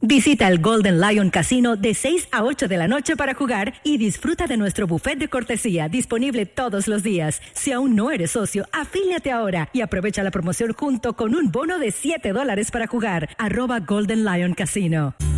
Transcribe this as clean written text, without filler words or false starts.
Visita el Golden Lion Casino de 6 a 8 de la noche para jugar y disfruta de nuestro buffet de cortesía disponible todos los días. Si aún no eres socio, afíliate ahora y aprovecha la promoción junto con un bono de $7 para jugar. @Golden Lion Casino.